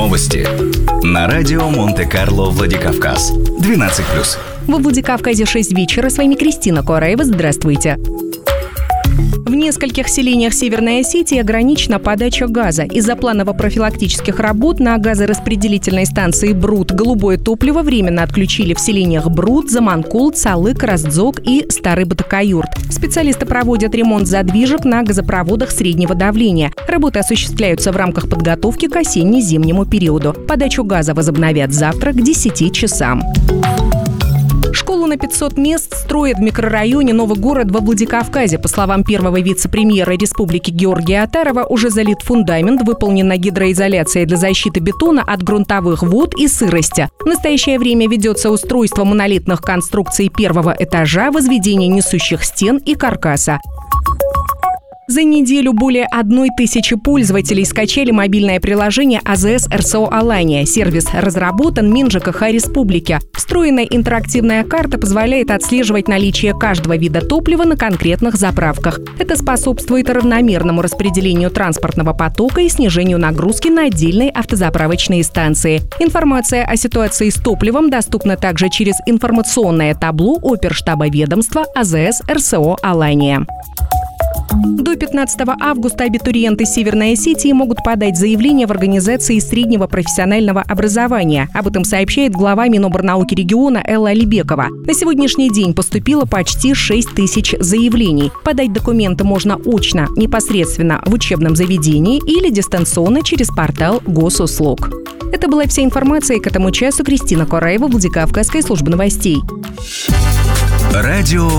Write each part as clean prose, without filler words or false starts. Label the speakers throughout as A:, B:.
A: Новости на радио Монте-Карло Владикавказ. 12+.
B: Во Владикавказе 6 вечера. С вами Кристина Куараева. Здравствуйте. В нескольких селениях Северной Осетии ограничена подача газа. Из-за планово-профилактических работ на газораспределительной станции Бруд голубое топливо временно отключили в селениях Бруд, Заманкулт, Салык, Раздзок и Старый Батакаюрт. Специалисты проводят ремонт задвижек на газопроводах среднего давления. Работы осуществляются в рамках подготовки к осенне-зимнему периоду. Подачу газа возобновят завтра к 10 часам. Школу на 500 мест строят в микрорайоне Новый город во Владикавказе. По словам первого вице-премьера республики Георгия Атарова, уже залит фундамент, выполнена гидроизоляция для защиты бетона от грунтовых вод и сырости. В настоящее время ведется устройство монолитных конструкций первого этажа, возведение несущих стен и каркаса. За неделю более 1000 пользователей скачали мобильное приложение АЗС РСО Алания. Сервис разработан МинЖКХ Республики. Встроенная интерактивная карта позволяет отслеживать наличие каждого вида топлива на конкретных заправках. Это способствует равномерному распределению транспортного потока и снижению нагрузки на отдельные автозаправочные станции. Информация о ситуации с топливом доступна также через информационное табло оперштаба ведомства АЗС РСО Алания. До 15 августа абитуриенты Северной Осетии могут подать заявление в организации среднего профессионального образования. Об этом сообщает глава Миноборнауки региона Элла Алибекова. На сегодняшний день поступило почти 6000 заявлений. Подать документы можно очно, непосредственно в учебном заведении или дистанционно через портал Госуслуг. Это была вся информация к этому часу. Кристина Куараева, Владикавказская служба новостей.
A: Радио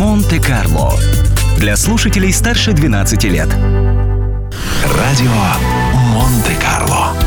A: Монте-Карло. Для слушателей старше 12 лет. Радио